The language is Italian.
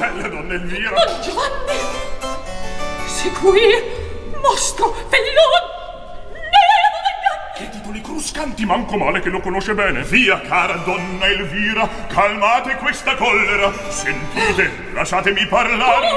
bella donna Elvira. Don Giovanni! Si qui, mostro, fellon, che titoli cruscanti, manco male che lo conosce bene. Via, cara donna Elvira, calmate questa collera. Sentite, lasciatemi parlare.